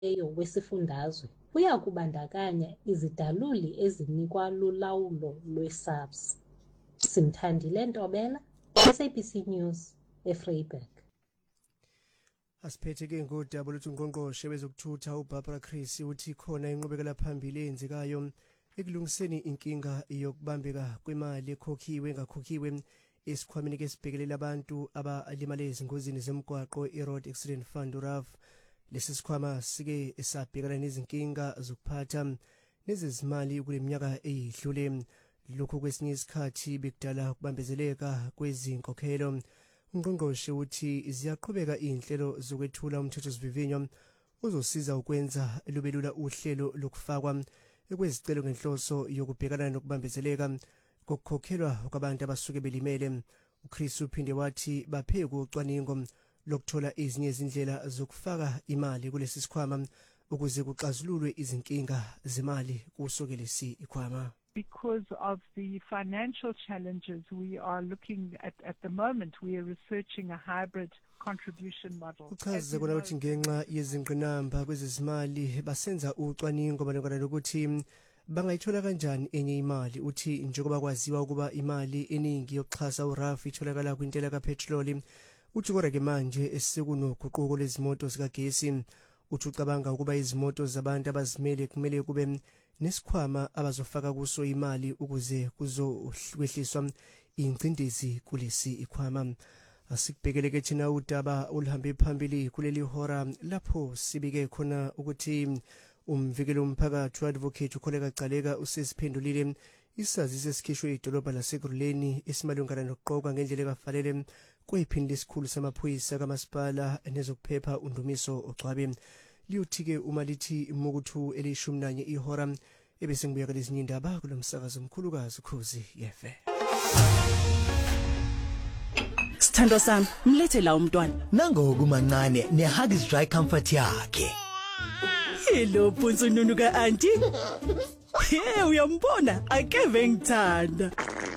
wesifundazwe uya kubandakanya izidaluli ezinikwa lulawulo lwe-SAPS. Simthandile Ntobela, SABC News, eVryburg. Asiphethe-ke ngodaba lutho ungqongqoshe wezokuthutha uBarbara Chris uthi khona inqubekela phambili eyenzekayo ekulungiseni inkinga yokubambeka kwemali ekhokhiwe ngakhokhiwe esikhwameni kesibhekelela abantu abalimale ezingozini zemgwaqo i-Road Accident Fund RAF. Lesi sikhwama sike esabhekana nezinkinga zokuphatha nezezimali kule minyaka eyidlule. Lokho kwesinye isikhathi bekudala ukubambezeleka kwezinkokhelo. Ungqongqoshe uthi ziyaqhubeka inhlelo zokwethula umthethosivivinyo uzosiza ukwenza lubelula uhlelo lokufakwa kwezicelo ngenhloso yokubhekana nokubambezeleka kokukhokhelwa kwabantu abasuke belimele. uChris uphinde wathi bapheke ucwaningo lokuthola ezinye izindlela zokufaka imali kulesi sikhwama ukuze kuxazululwe izinkinga zemali kusuke lesi ikhwama. Because of the financial challenges we are looking at the moment, we are researching a hybrid contribution model. Uchaze kona ukuthi ngenxa yezingqinamba kwezezimali basenza ucwaningo malungana nokuthi bangayithola kanjani enye imali. Uthi njengoba kwaziwa ukuba imali eningi yokuxhasa uRAF itholakala kwintela kapetroli, uthi kodwa ke manje sekunoguquko lezimoto zikagesi. Uthi ucabanga ukuba izimoto zabantu abazimele kumele kube nesikhwama abazofaka kuso imali ukuze kuzohlehliswa ingcindezi kulesi ikhwama. Asikubhekeleke thina udaba oluhambe phambili kuleli hora lapho sibike khona ukuthi umvikelo umphakathi advocate uKholeka Gcaleka usesiphendulile isaziso esikhishwe idolobha laseGruleni esimalungana nokuqoka ngendlela ekafanele kwephini lesikhulu samaphoyisa kamasipala nezokuphepha uNdumiso Ogcwabe. Liuthi-ke uma lithi Mukuthu elishumi nanye ihora ebese ngibuyaka lezinye indaba kulomsakazo omkhulukazi Ukhozi FM. Sithando sami, mlethe la umntwana. Nangoku mancane neHuggies Dry Comfort yakhe. Hello Punsununu ka auntie. Hey, uyambona? Akeve ngithanda.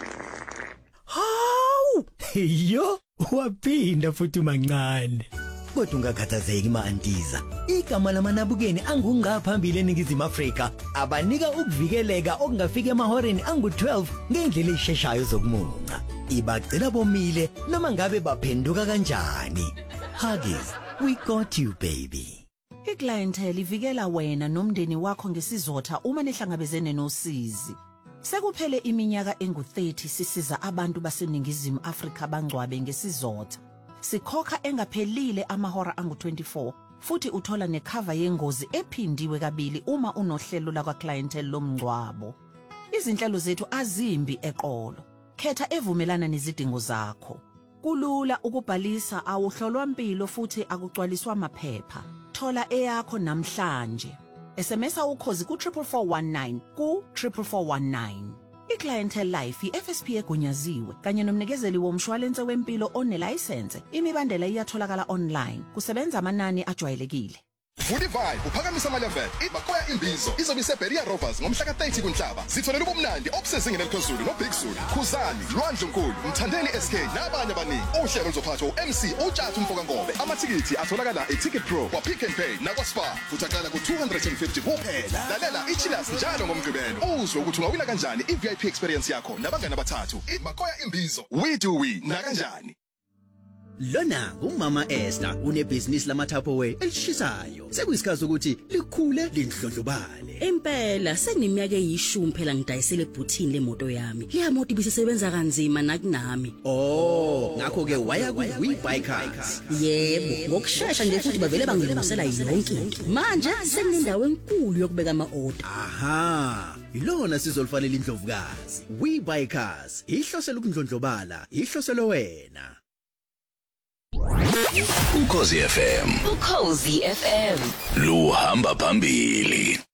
Hawu! Yo, waphinda futhi mancane. Kodwa ungakhathazeki ma-antiza. Igama lamanabukeni angungaphambili eNingizimu Afrika abanika ukuvikeleka okungafika emahoreni angu-12 ngendlela esheshayo zokumunca. Ibagcina bomile noma ngabe baphenduka kanjani. Huggies, we got you baby. Iclientele ivikela wena nomndeni wakho ngesizotha uma nihlangabezene nosizi. Sekuphele iminyaka engu-30 sisiza abantu baseNingizimu Afrika bangcwabe ngesizotha. Sikhokha engaphelile amahora angu-24 futhi uthola necover yengozi ephindiwe kabili uma unohlelo lakwa-clientele lomngcwabo. Izinhlelo zethu azimbi eqolo. Khetha evumelana nezidingo zakho. Kulula ukubhalisa awuhlolwa mpilo futhi akugcwaliswa amaphepha. Thola eyakho namhlanje. SMSa ukhozi ku-44419 ku-44419. iClientele Life iFSP egunyaziwe kanye nomnikezeli womshwalense wempilo onelayisense. Imibandela iyatholakala online. Kusebenza amanani ajwayelekile. Foodie Vibe uphakamisa amaLevel ibakoya imbizo izobe iseBeria Rovers ngomhla ka-30 kuNhlaba. Sitholela ubumnandi obusezingeni eliphezulu noBig Zulu, Khuzani, Lwandle Nkulu, Mthandeni SK nabanye abaningi. Uhlelo luzophathwa uMC uTshathu Mfokangobe. Amathikithi atholakala eTicket Pro kwaPick n Pay nakwaSpar futhi aqala ku250 kuphela. Lalela iChillers njalo ngomgqibelo uzwe ukuthi ungawina kanjani iVIP experience yakho nabangani abathathu. Ibakoya imbizo, we do we na kanjani. Lona umama Esther unebhizinisi lamaTupperware elishisayo. Sekuyisikhathi ukuthi likhule lindlondlobale. Impela seniminyaka eyishumi phela ngidayisele ebhuthini lemoto yami. Leya moto ibisebenza kanzima nakunami. Oh, ngakho ke waya ku-WeBuyCars. Yebo, ngokusheshsha nje futhi bavele bangilungisela yonke into. Manje senginendawo enkulu yokubeka ama-order. Aha, ilona sizolifanele indlovukazi. WeBuyCars, ihlosela ukundlondlobala, ihloselo wena. Ukhozi FM. Ukhozi FM. Luhamba phambili.